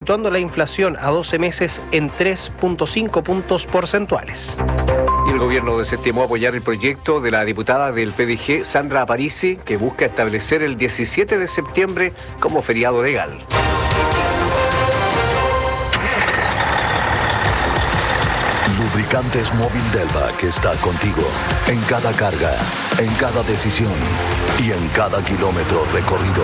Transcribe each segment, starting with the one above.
situando la inflación a 12 meses en 3.5 puntos porcentuales. Y el gobierno desestimó apoyar el proyecto de la diputada del PDG, Sandra Aparici, que busca establecer el 17 de septiembre como feriado legal. Lubricantes Móvil Delvac está contigo en cada carga, en cada decisión y en cada kilómetro recorrido.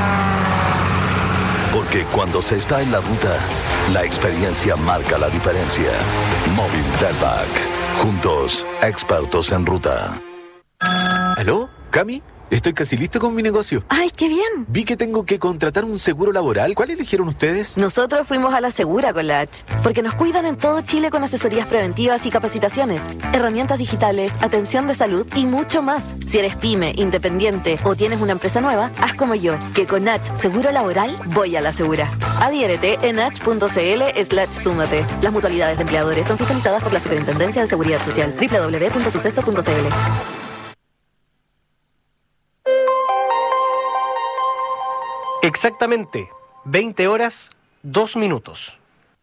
Porque cuando se está en la ruta, la experiencia marca la diferencia. Móvil Delvac. Juntos, expertos en ruta. ¿Aló? ¿Cami? Estoy casi listo con mi negocio. ¡Ay, qué bien! Vi que tengo que contratar un seguro laboral. ¿Cuál eligieron ustedes? Nosotros fuimos a la Segura con la H, porque nos cuidan en todo Chile con asesorías preventivas y capacitaciones, herramientas digitales, atención de salud y mucho más. Si eres pyme, independiente o tienes una empresa nueva, haz como yo, que con H Seguro Laboral voy a la Segura. Adhiérete en h.cl/súmate. Las mutualidades de empleadores son fiscalizadas por la Superintendencia de Seguridad Social. www.suceso.cl. Exactamente, 20 horas, 2 minutos.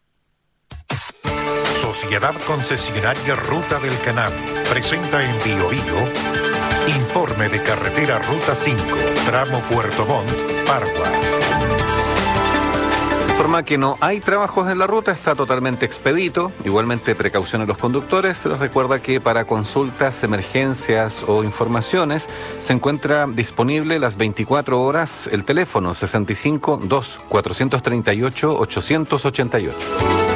Sociedad Concesionaria Ruta del Canal presenta en Bio Bio informe de carretera Ruta 5, tramo Puerto Montt, Pargua. Se informa que no hay trabajos en la ruta, está totalmente expedito. Igualmente, precaución a los conductores. Se les recuerda que para consultas, emergencias o informaciones se encuentra disponible las 24 horas el teléfono 65 2 438 888.